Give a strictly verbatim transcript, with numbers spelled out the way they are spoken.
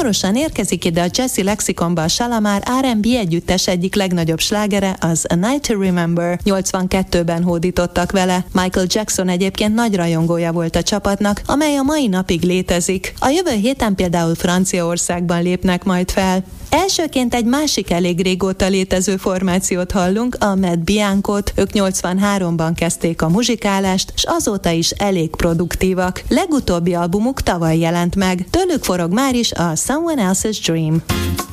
Hamarosan érkezik ide a Jazzy Lexikonba a Shalamar er and bé együttes egyik legnagyobb slágere, az A Night to Remember. nyolcvankettőben hódítottak vele. Michael Jackson egyébként nagy rajongója volt a csapatnak, amely a mai napig létezik. A jövő héten például Franciaországban lépnek majd fel. Elsőként egy másik elég régóta létező formációt hallunk, a Matt Biancót. Ők nyolcvanháromban kezdték a muzsikálást, és azóta is elég produktívak. Legutóbbi albumuk tavaly jelent meg. Tőlük forog már is a Someone Else's Dream.